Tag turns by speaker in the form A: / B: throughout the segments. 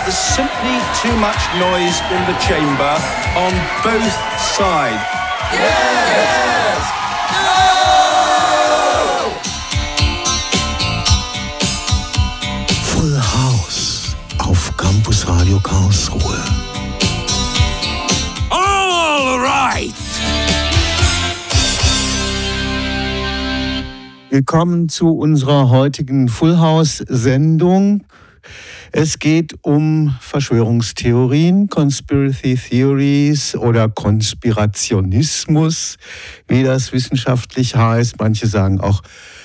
A: There's simply too much noise in the chamber on both sides.
B: Yes! No!
C: Full House auf Campus Radio Karlsruhe.
B: All right!
C: Willkommen zu unserer heutigen Full House-Sendung. Es geht um Verschwörungstheorien, Conspiracy Theories oder Konspirationismus, wie das wissenschaftlich heißt. Manche sagen auch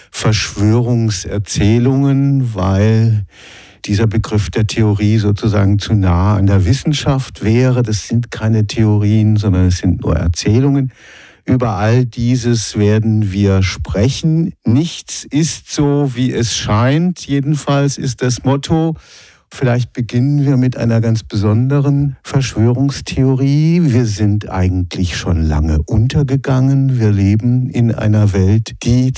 C: Verschwörungserzählungen, weil dieser Begriff der Theorie sozusagen zu nah an der Wissenschaft wäre. Das sind keine Theorien, sondern es sind nur Erzählungen. Über all dieses werden wir sprechen. Nichts ist so, wie es scheint. Jedenfalls ist das Motto. Vielleicht beginnen wir mit einer ganz besonderen Verschwörungstheorie. Wir sind eigentlich schon lange untergegangen. Wir leben in einer Welt, die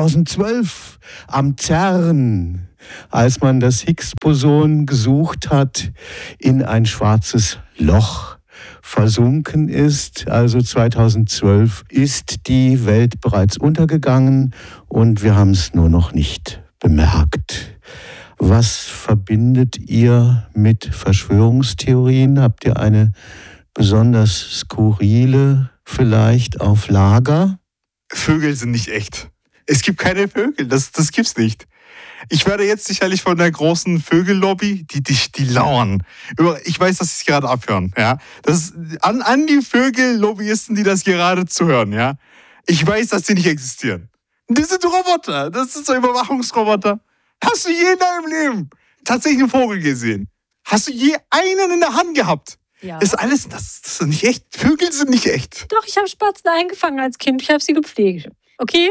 C: 2012 am CERN, als man das Higgs-Boson gesucht hat, in ein schwarzes Loch versunken ist. Also 2012 ist die Welt bereits untergegangen und wir haben es nur noch nicht bemerkt. Was verbindet ihr mit Verschwörungstheorien? Habt ihr eine besonders skurrile vielleicht auf Lager?
D: Vögel sind nicht echt. Es gibt keine Vögel, das gibt's nicht. Ich werde jetzt sicherlich von der großen Vögellobby, die lauern. Ich weiß, dass sie es gerade abhören. Ja? Das an die Vögellobbyisten, die das gerade zuhören. Ja? Ich weiß, dass sie nicht existieren. Das sind Roboter, das sind so Überwachungsroboter. Hast du je in deinem Leben tatsächlich einen Vogel gesehen? Hast du je einen in der Hand gehabt?
E: Ja.
D: Das ist nicht echt. Vögel sind nicht echt.
E: Doch, ich habe Spatzen eingefangen als Kind. Ich habe sie gepflegt. Okay?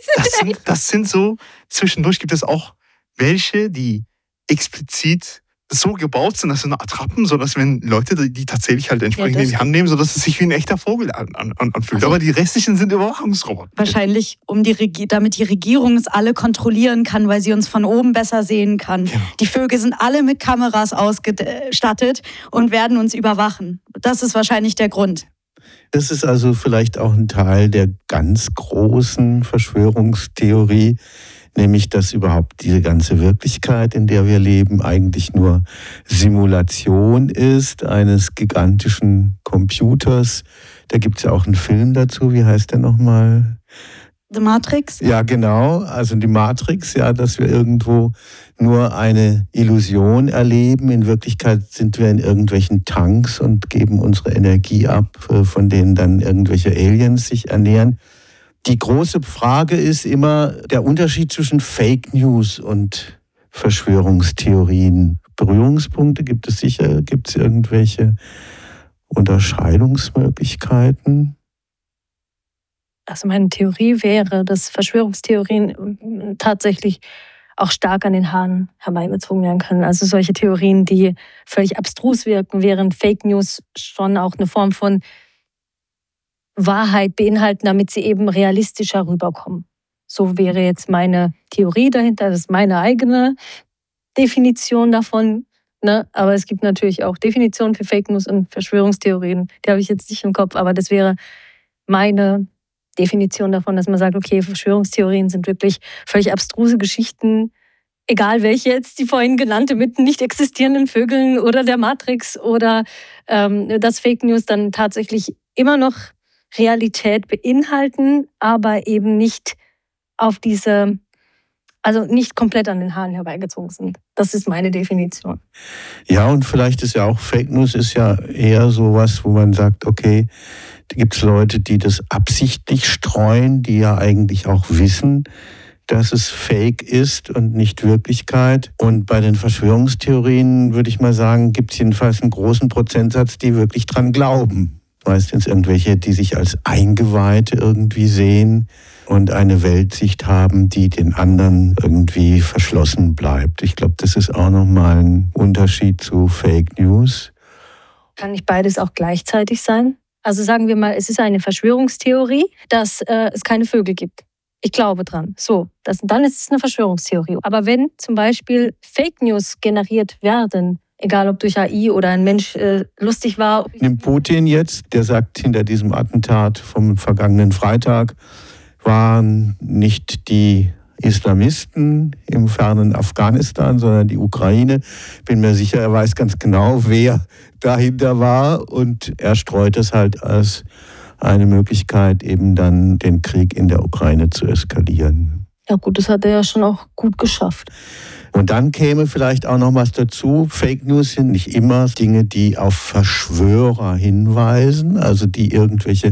D: Das sind so, zwischendurch gibt es auch welche, die explizit so gebaut sind, dass sie Attrappen, sodass wenn Leute die tatsächlich halt entsprechend in die Hand nehmen, sodass es sich wie ein echter Vogel anfühlt. Also, aber die restlichen sind Überwachungsroboter.
F: Wahrscheinlich, damit die Regierung es alle kontrollieren kann, weil sie uns von oben besser sehen kann.
D: Genau.
F: Die Vögel sind alle mit Kameras ausgestattet und werden uns überwachen. Das ist wahrscheinlich der Grund.
C: Das ist also vielleicht auch ein Teil der ganz großen Verschwörungstheorie, nämlich dass überhaupt diese ganze Wirklichkeit, in der wir leben, eigentlich nur Simulation ist eines gigantischen Computers. Da gibt es ja auch einen Film dazu, wie heißt der nochmal?
F: The Matrix?
C: Ja, genau, also die Matrix, ja, dass wir irgendwo nur eine Illusion erleben. In Wirklichkeit sind wir in irgendwelchen Tanks und geben unsere Energie ab, von denen dann irgendwelche Aliens sich ernähren. Die große Frage ist immer der Unterschied zwischen Fake News und Verschwörungstheorien. Berührungspunkte gibt es sicher. Gibt es irgendwelche Unterscheidungsmöglichkeiten?
E: Also meine Theorie wäre, dass Verschwörungstheorien tatsächlich auch stark an den Haaren herbeigezogen werden können. Also solche Theorien, die völlig abstrus wirken, während Fake News schon auch eine Form von Wahrheit beinhalten, damit sie eben realistischer rüberkommen. So wäre jetzt meine Theorie dahinter, das ist meine eigene Definition davon. Ne? Aber es gibt natürlich auch Definitionen für Fake News und Verschwörungstheorien. Die habe ich jetzt nicht im Kopf, aber das wäre meine Definition davon, dass man sagt, okay, Verschwörungstheorien sind wirklich völlig abstruse Geschichten, egal welche jetzt, die vorhin genannte mit nicht existierenden Vögeln oder der Matrix oder dass Fake News dann tatsächlich immer noch Realität beinhalten, aber eben nicht auf diese, also nicht komplett an den Haaren herbeigezogen sind. Das ist meine Definition.
C: Ja, und vielleicht ist ja auch Fake News ist ja eher sowas, wo man sagt, okay, da gibt es Leute, die das absichtlich streuen, die ja eigentlich auch wissen, dass es Fake ist und nicht Wirklichkeit. Und bei den Verschwörungstheorien, würde ich mal sagen, gibt es jedenfalls einen großen Prozentsatz, die wirklich dran glauben. Meistens irgendwelche, die sich als Eingeweihte irgendwie sehen und eine Weltsicht haben, die den anderen irgendwie verschlossen bleibt. Ich glaube, das ist auch nochmal ein Unterschied zu Fake News.
E: Kann nicht beides auch gleichzeitig sein? Also sagen wir mal, es ist eine Verschwörungstheorie, dass es keine Vögel gibt. Ich glaube dran. So, dann ist es eine Verschwörungstheorie. Aber wenn zum Beispiel Fake News generiert werden egal ob durch AI oder ein Mensch lustig war.
C: Nimm Putin jetzt, der sagt, hinter diesem Attentat vom vergangenen Freitag waren nicht die Islamisten im fernen Afghanistan, sondern die Ukraine. Bin mir sicher, er weiß ganz genau, wer dahinter war, und er streut es halt als eine Möglichkeit, eben dann den Krieg in der Ukraine zu eskalieren.
E: Ja gut, das hat er ja schon auch gut geschafft.
C: Und dann käme vielleicht auch noch was dazu. Fake News sind nicht immer Dinge, die auf Verschwörer hinweisen, also die irgendwelche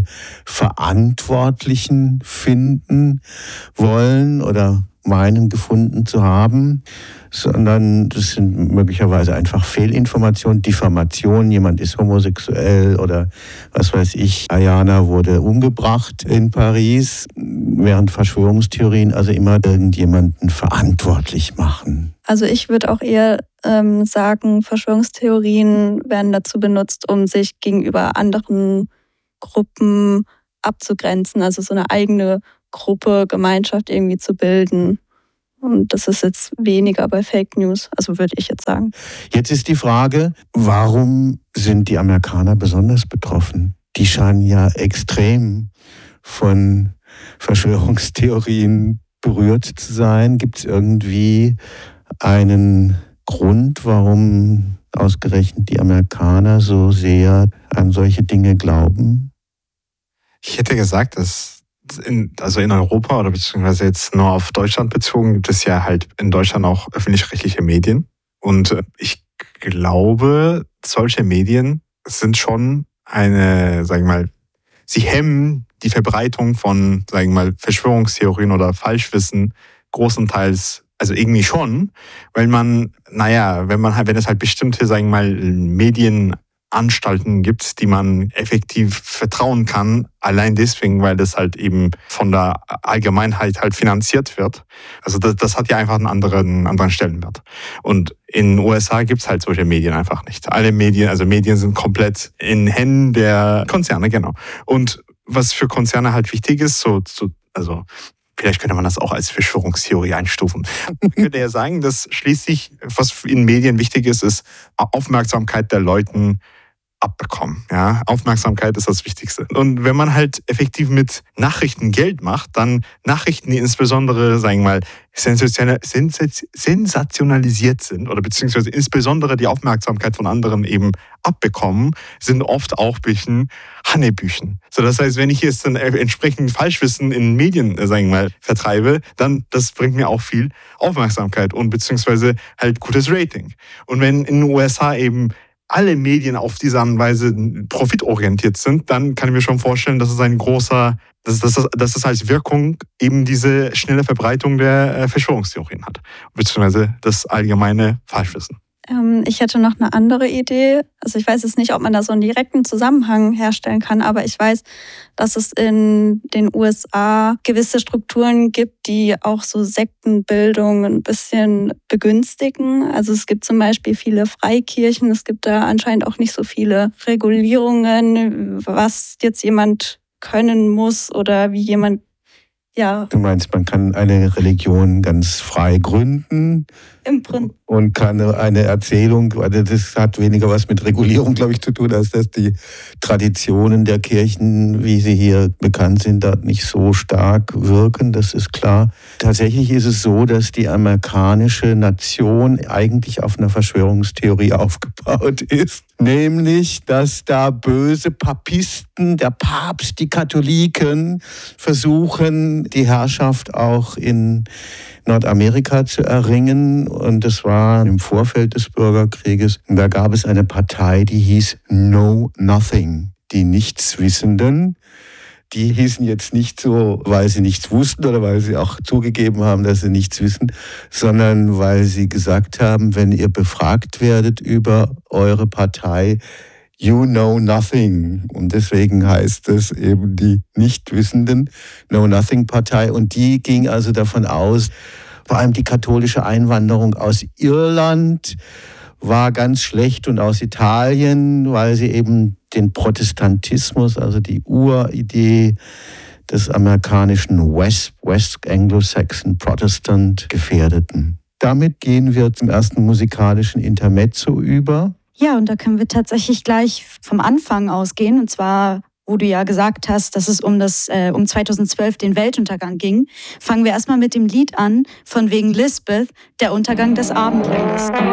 C: Verantwortlichen finden wollen oder meinen, gefunden zu haben, sondern das sind möglicherweise einfach Fehlinformationen, Diffamation, jemand ist homosexuell oder was weiß ich, Ayana wurde umgebracht in Paris, während Verschwörungstheorien also immer irgendjemanden verantwortlich machen.
G: Also ich würde auch eher sagen, Verschwörungstheorien werden dazu benutzt, um sich gegenüber anderen Gruppen abzugrenzen, also so eine eigene Gruppe, Gemeinschaft irgendwie zu bilden. Und das ist jetzt weniger bei Fake News, also würde ich jetzt sagen.
C: Jetzt ist die Frage, warum sind die Amerikaner besonders betroffen? Die scheinen ja extrem von Verschwörungstheorien berührt zu sein. Gibt es irgendwie einen Grund, warum ausgerechnet die Amerikaner so sehr an solche Dinge glauben?
D: Ich hätte gesagt, dass in Europa oder beziehungsweise jetzt nur auf Deutschland bezogen, gibt es ja halt in Deutschland auch öffentlich-rechtliche Medien. Und ich glaube, solche Medien sind schon eine, sagen wir mal, sie hemmen die Verbreitung von, sagen wir mal, Verschwörungstheorien oder Falschwissen großenteils, also irgendwie schon, weil man, wenn es halt bestimmte, sagen wir mal, Medienanstalten gibt, die man effektiv vertrauen kann, allein deswegen, weil das halt eben von der Allgemeinheit halt finanziert wird. Also das hat ja einfach einen anderen Stellenwert. Und in den USA gibt es halt solche Medien einfach nicht. Alle Medien, also Medien sind komplett in Händen der Konzerne, genau. Und was für Konzerne halt wichtig ist, also vielleicht könnte man das auch als Verschwörungstheorie einstufen. Man könnte ja sagen, dass schließlich, was in Medien wichtig ist Aufmerksamkeit der Leuten abbekommen. Ja? Aufmerksamkeit ist das Wichtigste. Und wenn man halt effektiv mit Nachrichten Geld macht, dann Nachrichten, die insbesondere, sagen wir mal, sensationalisiert sind oder beziehungsweise insbesondere die Aufmerksamkeit von anderen eben abbekommen, sind oft auch ein bisschen Hanebüchen. So, das heißt, wenn ich jetzt dann entsprechend Falschwissen in Medien, sagen wir mal, vertreibe, dann das bringt mir auch viel Aufmerksamkeit und beziehungsweise halt gutes Rating. Und wenn in den USA eben alle Medien auf diese Art und Weise profitorientiert sind, dann kann ich mir schon vorstellen, dass es dass es als Wirkung eben diese schnelle Verbreitung der Verschwörungstheorien hat, beziehungsweise das allgemeine Falschwissen.
G: Ich hätte noch eine andere Idee. Also ich weiß jetzt nicht, ob man da so einen direkten Zusammenhang herstellen kann, aber ich weiß, dass es in den USA gewisse Strukturen gibt, die auch so Sektenbildung ein bisschen begünstigen. Also es gibt zum Beispiel viele Freikirchen, es gibt da anscheinend auch nicht so viele Regulierungen, was jetzt jemand können muss oder wie jemand, ja.
C: Du meinst, man kann eine Religion ganz frei gründen und kann eine Erzählung, also das hat weniger was mit Regulierung, glaube ich, zu tun, als dass die Traditionen der Kirchen, wie sie hier bekannt sind, dort nicht so stark wirken, das ist klar. Tatsächlich ist es so, dass die amerikanische Nation eigentlich auf einer Verschwörungstheorie aufgebaut ist. Nämlich, dass da böse Papisten, der Papst, die Katholiken versuchen, die Herrschaft auch in Nordamerika zu erringen. Und das war im Vorfeld des Bürgerkrieges. Und da gab es eine Partei, die hieß Know Nothing, die Nichtswissenden. Die hießen jetzt nicht so, weil sie nichts wussten oder weil sie auch zugegeben haben, dass sie nichts wissen, sondern weil sie gesagt haben, wenn ihr befragt werdet über eure Partei, you know nothing. Und deswegen heißt es eben die Nichtwissenden, Know-Nothing-Partei. Und die ging also davon aus, vor allem die katholische Einwanderung aus Irland war ganz schlecht und aus Italien, weil sie eben den Protestantismus, also die Uridee des amerikanischen West Anglo-Saxon Protestant gefährdeten. Damit gehen wir zum ersten musikalischen Intermezzo über.
F: Ja, und da können wir tatsächlich gleich vom Anfang ausgehen. Und zwar, wo du ja gesagt hast, dass es um 2012 den Weltuntergang ging, fangen wir erstmal mit dem Lied an, von wegen Lisbeth, der Untergang des Abendlandes.